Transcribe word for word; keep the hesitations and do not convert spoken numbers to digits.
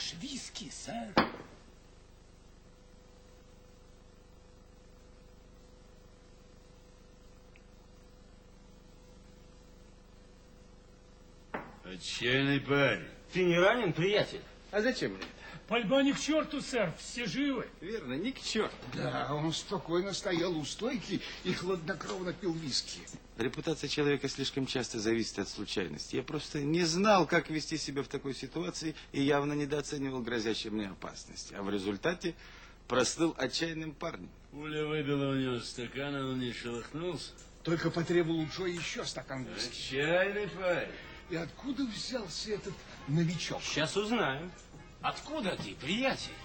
Ваш виски, сэр. Отчаянный парень. Ты не ранен, приятель? А зачем мне это? Пальба ни к черту, сэр, все живы. Верно, ни к черту. Да, он спокойно стоял у стойки и хладнокровно пил виски. Репутация человека слишком часто зависит от случайности. Я просто не знал, как вести себя в такой ситуации и явно недооценивал грозящие мне опасности. А в результате прослыл отчаянным парнем. Пуля выбила у него стакан, а он не шелохнулся. Только потребовал у Джо еще стакан виски. Отчаянный парень. И откуда взялся этот новичок? Сейчас узнаем. Откуда ты, приятель?